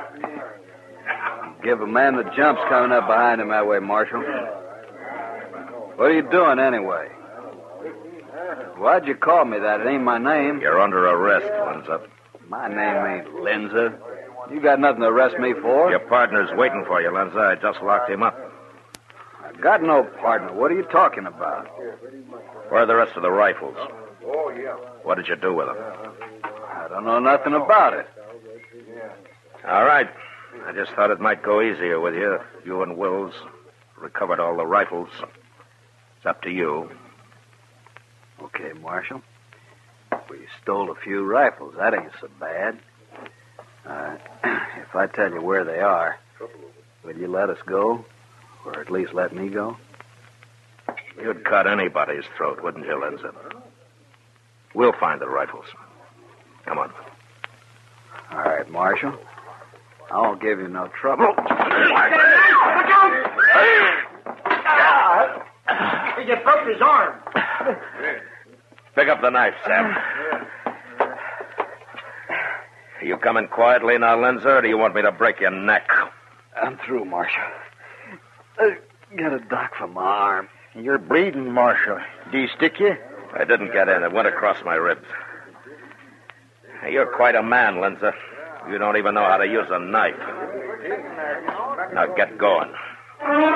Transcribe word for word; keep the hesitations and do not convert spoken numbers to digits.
Give a man the jumps coming up behind him that way, Marshal. What are you doing anyway? Why'd you call me that? It ain't my name. You're under arrest, Linza. My name ain't Linza. You got nothing to arrest me for. Your partner's waiting for you, Linza. I just locked him up. I got no partner. What are you talking about? Where are the rest of the rifles? What did you do with them? I don't know nothing about it. All right. I just thought it might go easier with you. You and Wills recovered all the rifles. It's up to you. Okay, Marshal. We stole a few rifles. That ain't so bad. Uh, if I tell you where they are, will you let us go? Or at least let me go? You'd cut anybody's throat, wouldn't you, Linza? We'll find the rifles. Come on. All right, Marshal. I won't give you no trouble. Look out! You broke his arm. Pick up the knife, Sam. Are you coming quietly now, Linza, or do you want me to break your neck? I'm through, Marshal. I got a dock for my arm. You're bleeding, Marshal. Do you stick you? I didn't get in. It went across my ribs. You're quite a man, Linza. You don't even know how to use a knife. Now get going.